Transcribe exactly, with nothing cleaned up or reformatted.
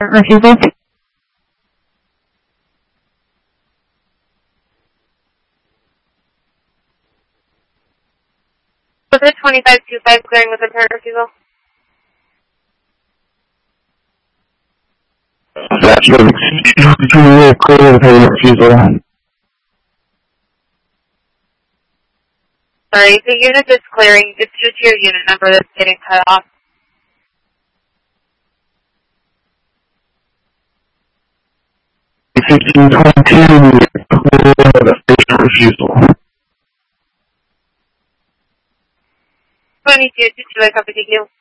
refusal. Was it twenty-five two five clearing with a parent refusal? That's what it's clear with a refusal. Sorry, the unit that's clearing, it's just your unit number that's getting cut off. fifteen twenty-two, clear with a patient refusal. twenty-two two two, I copy, thank you.